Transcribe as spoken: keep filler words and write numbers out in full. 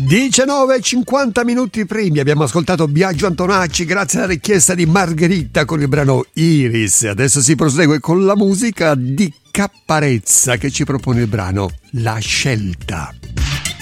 diciannove e cinquanta minuti primi abbiamo ascoltato Biagio Antonacci grazie alla richiesta di Margherita con il brano Iris. Adesso si prosegue con la musica di Capparezza che ci propone il brano La Scelta.